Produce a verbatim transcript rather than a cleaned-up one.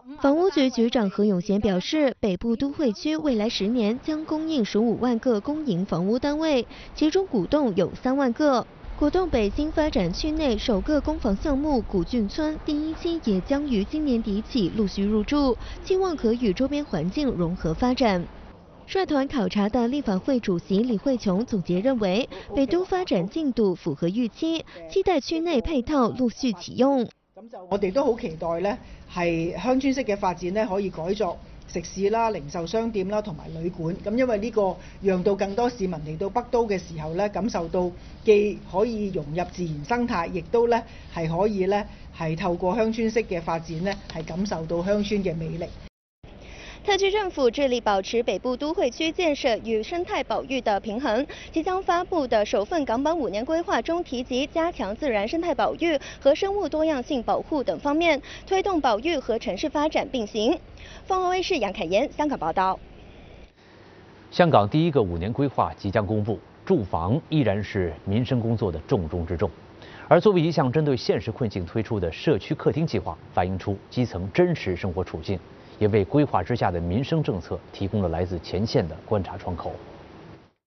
房屋局局长何永贤表示，北部都会区未来十年将供应十五万个公营房屋单位，其中古洞有三万个。古洞北新发展区内首个公房项目古俊村第一期也将于今年底起陆续入驻，期望可与周边环境融合发展。率团考察的立法会主席李慧琼总结认为，北都發展進度符合預期，期待區內配套陸續啟用。 咁就我哋都好期待咧，係鄉村式嘅發展咧，可以改作食肆啦、零售商店啦同埋旅館。咁因為呢個讓到更多市民嚟到北都嘅時候咧，感受到既可以融入自然生態，亦都咧係可以咧係透過鄉村式嘅發展咧，係感受到鄉村嘅魅力。 特區政府致力保持北部都會區建設與生態保育的平衡。即將發布的首份港版五年規劃中提及加強自然生態保育和生物多樣性保護等方面，推動保育和城市發展並行。鳳凰衛視楊凱妍香港報道。 香港第一個五年規劃即將公布，住房依然是民生工作的重中之重。而作為一項針對現實困境推出的社區客廳計劃，反映出基層真實生活處境。也為規劃之下的民生政策提供了來自前線的觀察窗口。